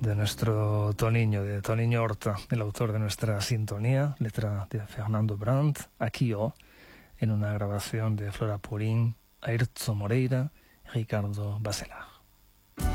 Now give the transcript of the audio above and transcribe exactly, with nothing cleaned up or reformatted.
de nuestro Toniño, de Toniño Horta, el autor de nuestra sintonía, letra de Fernando Brandt, aquí o en una grabación de Flora Purín, Airto Moreira y Ricardo Bacelar.